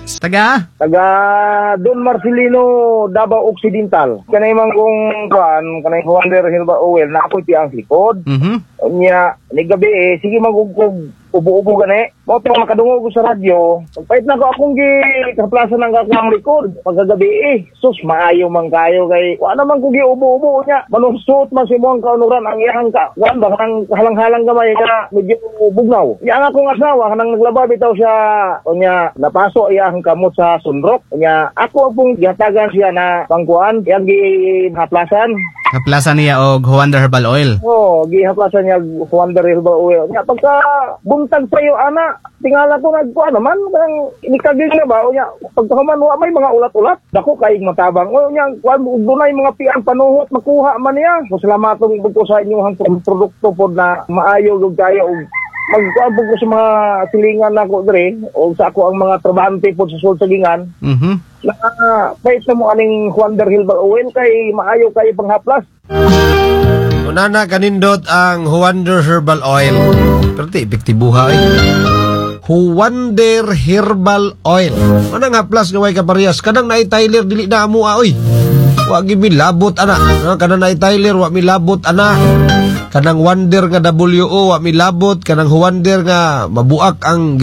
Taga Don Marcelino, Davao Occidental. Kanay man kung kanay Wonder Herbal Oil na ako'y tiyang likod. Nya, ni gabi sige magugkog ubo-ubo gani. Mo to makadungog ko sa radyo. Pagpait na ko akong kaplasan ng akong likod pagkagabi sus maayo man kayo kay wa naman ko ubo-ubo nya. Manusot man si mo ang kaunuran ang iyang ka. Wan ba kanang halang-halang gamay ka medyo bugnaw. Nya ang akong asawa kanang naglaba bitaw siya unya napaso iyang kamot sa sunrok. Nya ako pong gihatagan siya na pangkuan iyang gihaplasan. Haplasan niya og Wonder Herbal Oil. Gihaplasan niya Wonder Herbal Oil. Nya pagka buntag sayo ana, tingala ko nagkuan naman kang inikagig na ba unya pagkahuman wa may mga ulat-ulat. Dako kay matabang. Unya kuan dunay mga pian panuhot makuha man niya. Salamatong ko sa inyong produkto pod na maayo gud kayo og magkuabog ko sa mga silingan nako dire o sa ako ang mga trabahante pod sa sultagingan. Na pait na mo aning Wonder Herbal Oil kay maayo kay panghaplas. Unana kanindot ang Wonder Herbal Oil. Pero di epektibuha Wonder Herbal Oil. Manang haplas nga way kaparehas. Kanang naay Tyler dili na amo oy. Wa gi milabot ana. Kanang naay Tyler wa milabot ana. Kanang Wonder nga WO wa milabot, kanang Wonder nga mabuak ang